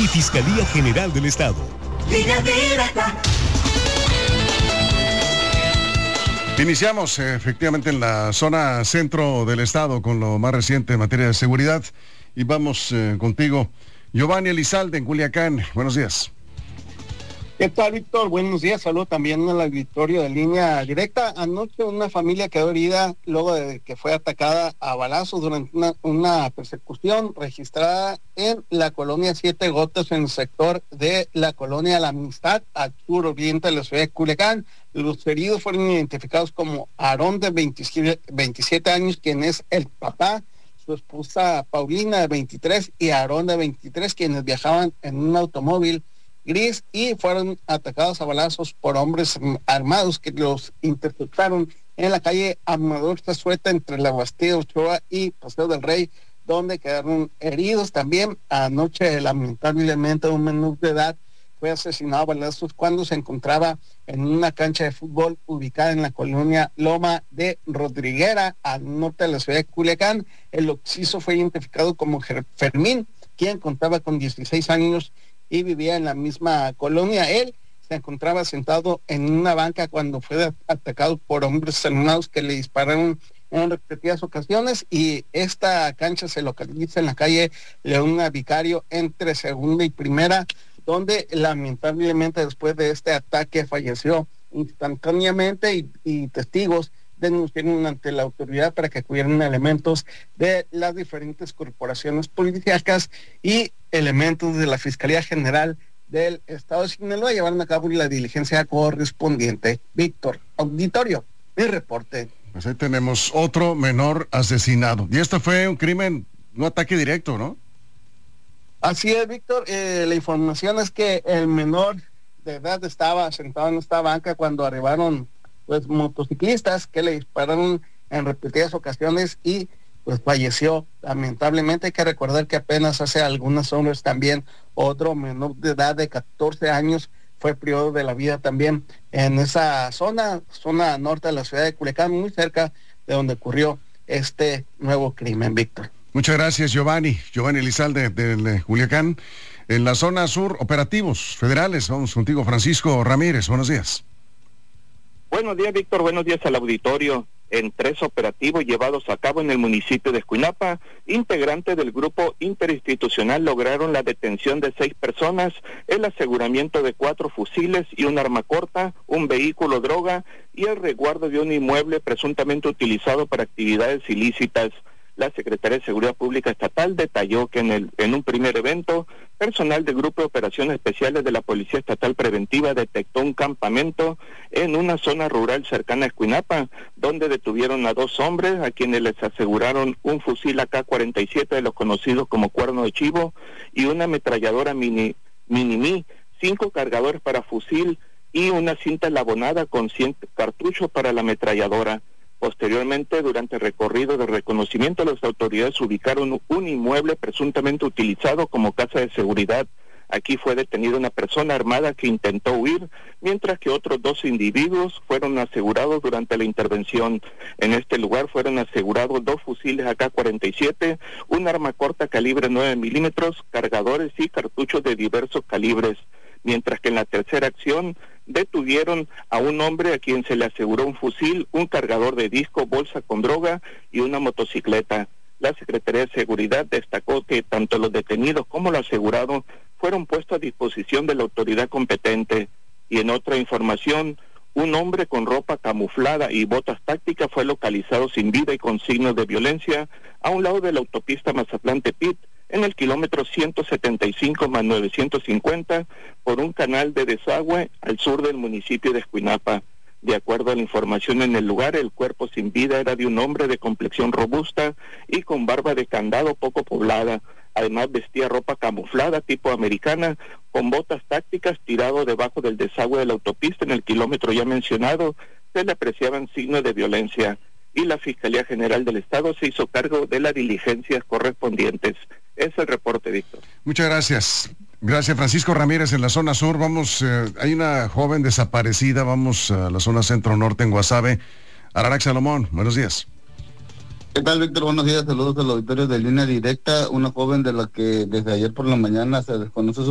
y Fiscalía General del Estado. Línea Directa. Iniciamos efectivamente en la zona centro del estado con lo más reciente en materia de seguridad y vamos contigo, Giovanni Elizalde en Culiacán. Buenos días. ¿Qué tal, Víctor? Buenos días. Saludo también al auditorio de Línea Directa. Anoche una familia quedó herida luego de que fue atacada a balazos durante una persecución registrada en la colonia Siete Gotas, en el sector de la colonia La Amistad, al sur oriente de la ciudad de Culiacán. Los heridos fueron identificados como Aarón, de 27 años, quien es el papá, su esposa Paulina, de 23, y Aarón, de 23, quienes viajaban en un automóvil gris y fueron atacados a balazos por hombres armados que los interceptaron en la calle Amador Zazueta entre la Bastida Ochoa y Paseo del Rey, donde quedaron heridos. También anoche, lamentablemente, un menor de edad fue asesinado a balazos cuando se encontraba en una cancha de fútbol ubicada en la colonia Loma de Rodriguera, al norte de la ciudad de Culiacán. El occiso fue identificado como Fermín, quien contaba con 16 años y vivía en la misma colonia. Él se encontraba sentado en una banca cuando fue atacado por hombres armados que le dispararon en repetidas ocasiones, y esta cancha se localiza en la calle León Vicario entre Segunda y Primera, donde lamentablemente después de este ataque falleció instantáneamente, y testigos denunciaron ante la autoridad para que acudieran elementos de las diferentes corporaciones policíacas y elementos de la Fiscalía General del Estado de Sinaloa llevaron a cabo la diligencia correspondiente. Víctor, auditorio, mi reporte. Pues ahí tenemos otro menor asesinado. Y esto fue un crimen, un ataque directo, ¿no? Así es, Víctor. La información es que el menor de edad estaba sentado en esta banca cuando arribaron motociclistas que le dispararon en repetidas ocasiones y pues falleció. Lamentablemente hay que recordar que apenas hace algunas horas también otro menor de edad de 14 años fue privado de la vida también en esa zona norte de la ciudad de Culiacán, muy cerca de donde ocurrió este nuevo crimen, Víctor. Muchas gracias, Giovanni Elizalde del Culiacán. En la zona sur, operativos federales. Vamos contigo, Francisco Ramírez. Buenos días. Buenos días, Víctor. Buenos días al auditorio. En 3 operativos llevados a cabo en el municipio de Escuinapa, integrantes del grupo interinstitucional lograron la detención de 6 personas, el aseguramiento de 4 fusiles y un arma corta, un vehículo droga y el resguardo de un inmueble presuntamente utilizado para actividades ilícitas. La Secretaría de Seguridad Pública Estatal detalló que en un primer evento, personal del Grupo de Operaciones Especiales de la Policía Estatal Preventiva detectó un campamento en una zona rural cercana a Escuinapa, donde detuvieron a 2 hombres a quienes les aseguraron un fusil AK-47 de los conocidos como cuerno de chivo y una ametralladora Mini-Mi, 5 cargadores para fusil y una cinta labonada con 100 cartuchos para la ametralladora. Posteriormente, durante el recorrido de reconocimiento, las autoridades ubicaron un inmueble presuntamente utilizado como casa de seguridad. Aquí fue detenida una persona armada que intentó huir, mientras que otros 2 individuos fueron asegurados durante la intervención. En este lugar fueron asegurados 2 fusiles AK-47, un arma corta calibre 9 milímetros, cargadores y cartuchos de diversos calibres. Mientras que en la tercera acción detuvieron a un hombre a quien se le aseguró un fusil, un cargador de disco, bolsa con droga y una motocicleta. La Secretaría de Seguridad destacó que tanto los detenidos como los asegurados fueron puestos a disposición de la autoridad competente. Y en otra información, un hombre con ropa camuflada y botas tácticas fue localizado sin vida y con signos de violencia a un lado de la autopista Mazatlán-Tepit, en el kilómetro 175 más 950, por un canal de desagüe al sur del municipio de Escuinapa. De acuerdo a la información en el lugar, el cuerpo sin vida era de un hombre de complexión robusta y con barba de candado poco poblada. Además vestía ropa camuflada tipo americana, con botas tácticas, tirado debajo del desagüe de la autopista en el kilómetro ya mencionado. Se le apreciaban signos de violencia y la Fiscalía General del Estado se hizo cargo de las diligencias correspondientes. Es el reporte, Víctor. Muchas gracias. Gracias, Francisco Ramírez, en la zona sur. Vamos, hay una joven desaparecida, vamos a la zona centro-norte en Guasave. Ararax Salomón, buenos días. ¿Qué tal, Víctor? Buenos días, saludos al auditorio de Línea Directa. Una joven de la que desde ayer por la mañana se desconoce su